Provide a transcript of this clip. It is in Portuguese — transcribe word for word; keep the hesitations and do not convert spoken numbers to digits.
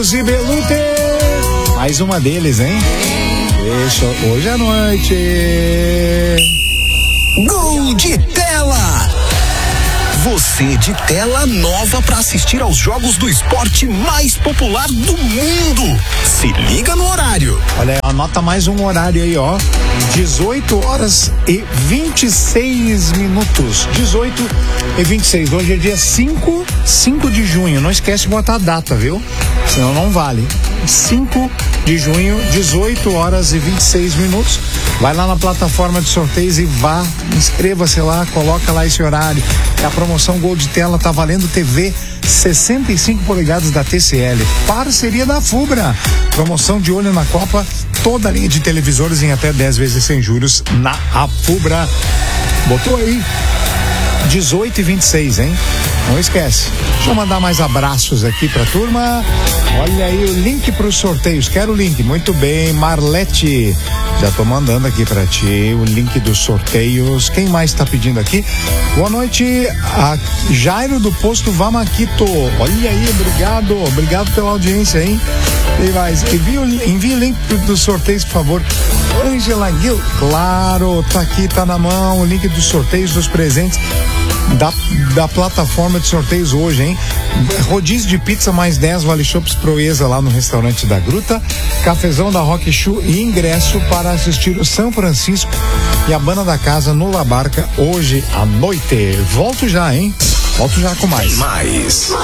E Beluti, mais uma deles, hein? Deixa hoje à noite. Gol de tela! Você de tela nova para assistir aos jogos do esporte mais popular do mundo. Se liga no horário. Olha, anota mais um horário aí, ó. dezoito horas e vinte e seis minutos. dezoito e vinte e seis. Hoje é dia cinco, cinco de junho. Não esquece de botar a data, viu? Senão não vale. cinco de junho, dezoito horas e vinte e seis minutos. Vai lá na plataforma de sorteios e vá, inscreva-se lá, coloca lá esse horário. A promoção Gol de Tela tá valendo T V sessenta e cinco polegadas da T C L. Parceria da Fubra. Promoção de olho na Copa, toda a linha de televisores em até dez vezes sem juros na Fubra. Botou aí? dezoito e vinte e seis, hein? Não esquece. Deixa eu mandar mais abraços aqui pra turma. Olha aí o link pros sorteios. Quero o link. Muito bem, Marlete. Já tô mandando aqui pra ti o link dos sorteios. Quem mais tá pedindo aqui? Boa noite, a Jairo do Posto Vamaquito. Olha aí, obrigado. Obrigado pela audiência, hein? Quem mais? Envia o, envia o link dos sorteios, por favor. Angela Gil. Claro, tá aqui, tá na mão o link dos sorteios dos presentes da, da plataforma de sorteios hoje, hein? Rodízio de pizza mais dez vale chopps Proeza lá no restaurante da Gruta, cafezão da Rock Shoe e ingresso para assistir o São Francisco e a Banda da Casa no La Barca hoje à noite. Volto já, hein? Volto já com mais. Mais.